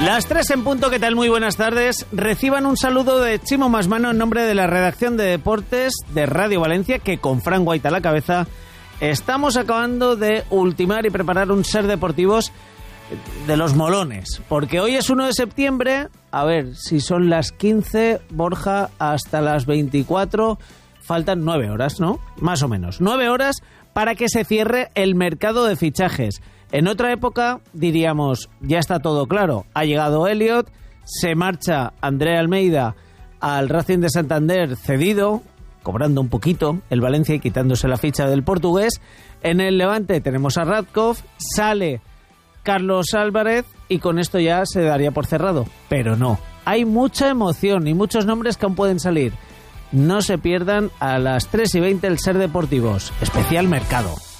Las 3 en punto, ¿qué tal? Muy buenas tardes. Reciban un saludo de Chimo Masmano en nombre de la redacción de deportes de Radio Valencia, que con Fran Guaita a la cabeza estamos acabando de ultimar y preparar un Ser Deportivos de los molones, porque hoy es 1 de septiembre, a ver si son las 15, Borja, hasta las 24, faltan 9 horas, ¿no? Más o menos, 9 horas para que se cierre el mercado de fichajes. En otra época diríamos, ya está todo claro, ha llegado Elliot, se marcha André Almeida al Racing de Santander cedido, cobrando un poquito el Valencia y quitándose la ficha del portugués. En el Levante tenemos a Radkov, sale Carlos Álvarez y con esto ya se daría por cerrado. Pero no, hay mucha emoción y muchos nombres que aún pueden salir. No se pierdan a las 3:20 el Ser Deportivos, especial mercado.